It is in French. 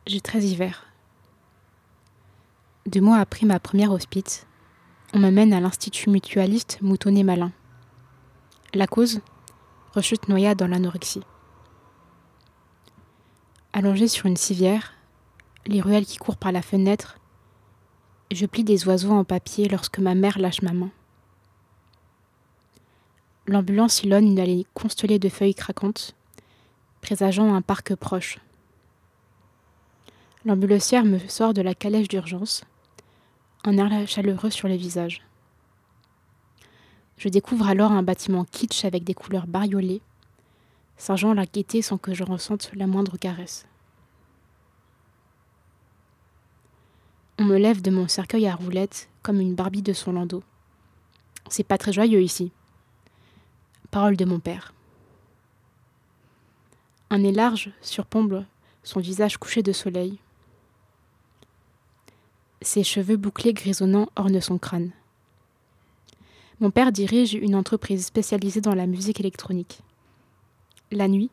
J'ai 13 hivers. 2 mois après ma première hospice, on m'amène à l'Institut mutualiste Moutonnet-Malin. La cause ? Rechute noyade dans l'anorexie. Allongée sur une civière, les ruelles qui courent par la fenêtre, je plie des oiseaux en papier lorsque ma mère lâche ma main. L'ambulance sillonne une allée constellée de feuilles craquantes, présageant un parc proche. L'ambulancière me sort de la calèche d'urgence, un air chaleureux sur le visage. Je découvre alors un bâtiment kitsch avec des couleurs bariolées, singeant la gaieté sans que je ressente la moindre caresse. On me lève de mon cercueil à roulettes comme une Barbie de son landau. C'est pas très joyeux ici. Parole de mon père. Un nez large surplombe son visage couché de soleil. Ses cheveux bouclés grisonnants ornent son crâne. Mon père dirige une entreprise spécialisée dans la musique électronique. La nuit,